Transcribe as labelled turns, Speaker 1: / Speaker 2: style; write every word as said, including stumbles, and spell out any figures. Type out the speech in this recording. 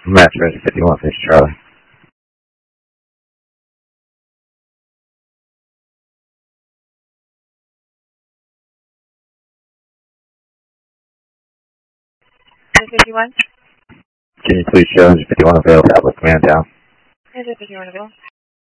Speaker 1: Match Res fifty-one, Fish Charlie.
Speaker 2: fifty-one.
Speaker 1: Can you please show Engine fifty-one available, Outlook command down?
Speaker 2: Engine fifty-one available.